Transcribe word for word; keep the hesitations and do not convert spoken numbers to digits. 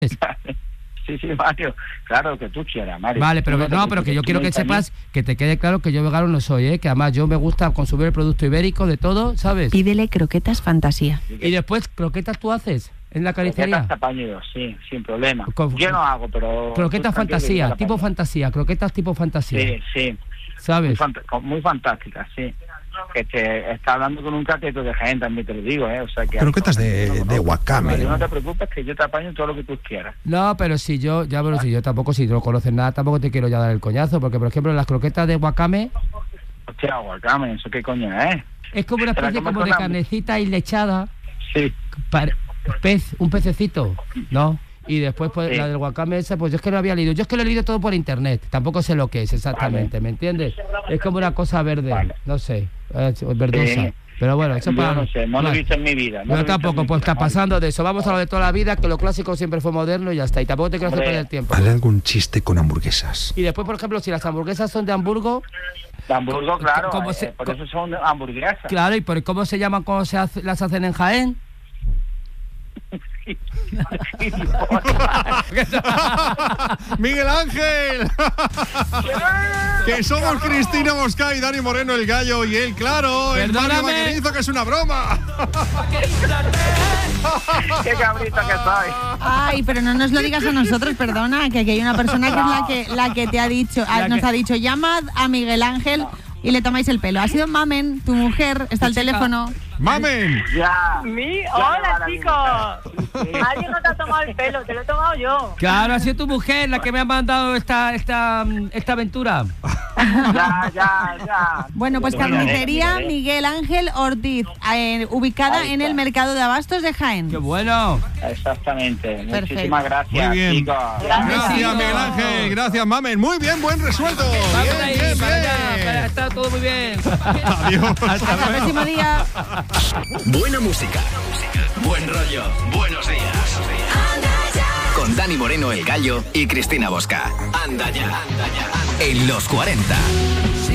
Sí, sí, Mario, claro, que tú quieras, Mario. Vale, pero no, no, pero que yo quiero que sepas, que te quede claro que yo vegano no soy, ¿eh? Que además yo me gusta consumir el producto ibérico de todo, ¿sabes? Pídele croquetas fantasía. Y después, ¿croquetas tú haces en la carnicería? Croquetas tapaño, sí, sin problema. Con, yo no hago, pero... Croquetas fantasía, tipo fantasía, croquetas tipo fantasía. Sí, sí. ¿Sabes? Muy, fant- muy fantásticas, sí. Que te está hablando con un cateto de gente, también te lo digo, ¿eh? O sea que... Croquetas de, de wakame. No te preocupes, que yo te apaño todo lo que tú quieras. No, pero si yo, ya pero si yo tampoco, si no conoces nada, tampoco te quiero ya dar el coñazo, porque por ejemplo las croquetas de wakame... Hostia, wakame, ¿eso qué coño es? Es como una especie como de carnecita y lechada. Sí. Para, pez, un pececito, ¿no? Y después pues sí. la del wakame esa, pues yo es que lo había leído, yo es que lo he leído todo por internet, tampoco sé lo que es exactamente, vale. ¿Me entiendes? Es como una cosa verde, vale. No sé, verdosa. Sí. Pero bueno, eso para... no sé, no lo he visto en mi vida. No yo tampoco, pues está pasando de eso. Vamos a lo de toda la vida, que lo clásico siempre fue moderno y ya está. Y tampoco te quiero hacer perder el tiempo. ¿Hay algún chiste con hamburguesas? Y después, por ejemplo, si las hamburguesas son de Hamburgo... De Hamburgo, claro, ¿cómo eh, se, por eso son hamburguesas. Claro, ¿y por cómo se llaman cuando se hace, las hacen en Jaén? Miguel Ángel. Que somos Cristina Mosca y Dani Moreno el Gallo y él, claro, el Mario Vaquerizo, que es una broma. Qué cabrito que soy. Ay, pero no nos lo digas a nosotros, perdona, que aquí hay una persona que es la que la que te ha dicho, la nos que... ha dicho, llamad a Miguel Ángel y le tomáis el pelo. Ha sido Mamen, tu mujer, está al teléfono. ¡Mamen! Ya. Mi, hola, chicos. Nadie no te ha tomado el pelo, te lo he tomado yo. Claro, ha sido tu mujer la que me ha mandado esta esta esta aventura. Ya, ya, ya. Bueno, pues carnicería Miguel Ángel Ortiz, eh, ubicada en el mercado de abastos de Jaén. ¡Qué bueno! Exactamente. Perfecto. Muchísimas gracias, muy bien. chicos. Gracias, gracias Miguel Ángel. Gracias, Mamen. Muy bien, buen resuelto. Vamos bien, ahí, bien, para bien. allá, para, está todo muy bien. Adiós. Hasta el próximo día. Buena música, buen rollo, buenos días. Con Dani Moreno el Gallo y Cristina Bosca. Anda ya, anda ya. En los cuarenta.